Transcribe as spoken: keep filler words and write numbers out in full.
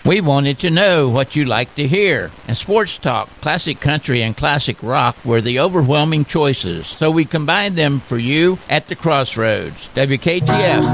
We wanted to know what you like to hear. And sports talk, classic country, and classic rock were the overwhelming choices. So we combined them for you at the Crossroads. W K T F